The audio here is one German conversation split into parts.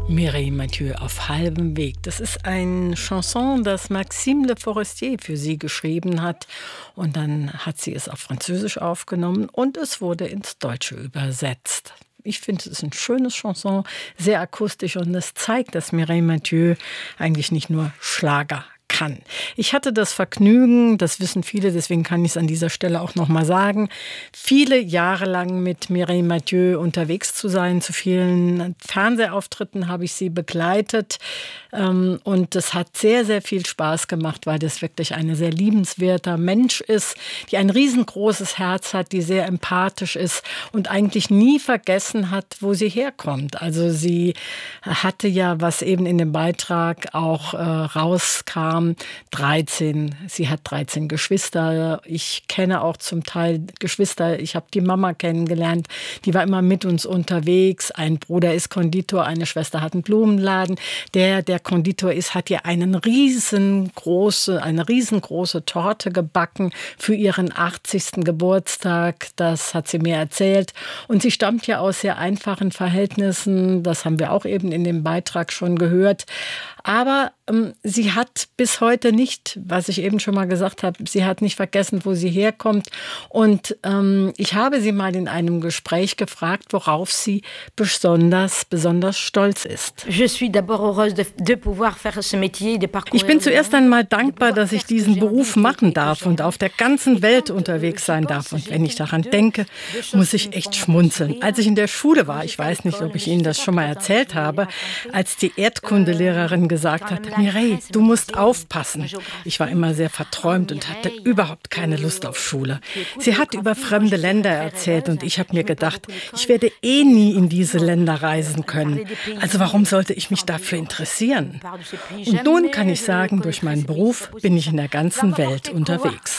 Mireille Mathieu auf halbem Weg. Das ist ein Chanson, das Maxime Le Forestier für sie geschrieben hat. Und dann hat sie es auf Französisch aufgenommen und es wurde ins Deutsche übersetzt. Ich finde, es ist ein schönes Chanson, sehr akustisch und es zeigt, dass Mireille Mathieu eigentlich nicht nur Schlager kann. Ich hatte das Vergnügen, das wissen viele, deswegen kann ich es an dieser Stelle auch noch mal sagen, viele Jahre lang mit Mireille Mathieu unterwegs zu sein. Zu vielen Fernsehauftritten habe ich sie begleitet und das hat sehr, sehr viel Spaß gemacht, weil das wirklich ein sehr liebenswerter Mensch ist, die ein riesengroßes Herz hat, die sehr empathisch ist und eigentlich nie vergessen hat, wo sie herkommt. Also sie hatte ja, was eben in dem Beitrag auch rauskam, sie hat 13 Geschwister. Ich kenne auch zum Teil Geschwister. Ich habe die Mama kennengelernt. Die war immer mit uns unterwegs. Ein Bruder ist Konditor, eine Schwester hat einen Blumenladen. Der Konditor ist, hat ihr eine riesengroße Torte gebacken für ihren 80. Geburtstag. Das hat sie mir erzählt. Und sie stammt ja aus sehr einfachen Verhältnissen. Das haben wir auch eben in dem Beitrag schon gehört. Aber sie hat bis heute nicht, was ich eben schon mal gesagt habe, sie hat nicht vergessen, wo sie herkommt. Und ich habe sie mal in einem Gespräch gefragt, worauf sie besonders stolz ist. Ich bin zuerst einmal dankbar, dass ich diesen Beruf machen darf und auf der ganzen Welt unterwegs sein darf. Und wenn ich daran denke, muss ich echt schmunzeln. Als ich in der Schule war, ich weiß nicht, ob ich Ihnen das schon mal erzählt habe, als die Erdkundelehrerin gesagt hat, Mireille, du musst aufpassen. Ich war immer sehr verträumt und hatte überhaupt keine Lust auf Schule. Sie hat über fremde Länder erzählt und ich habe mir gedacht, ich werde nie in diese Länder reisen können. Also warum sollte ich mich dafür interessieren? Und nun kann ich sagen, durch meinen Beruf bin ich in der ganzen Welt unterwegs.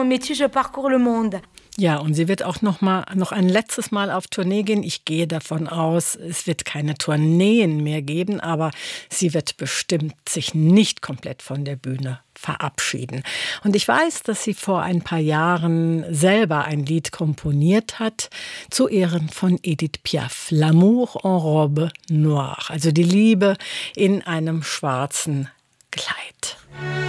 Ja, und sie wird auch noch ein letztes Mal auf Tournee gehen. Ich gehe davon aus, es wird keine Tourneen mehr geben, aber sie wird bestimmt sich nicht komplett von der Bühne verabschieden. Und ich weiß, dass sie vor ein paar Jahren selber ein Lied komponiert hat zu Ehren von Edith Piaf, L'amour en robe noire, also die Liebe in einem schwarzen Kleid.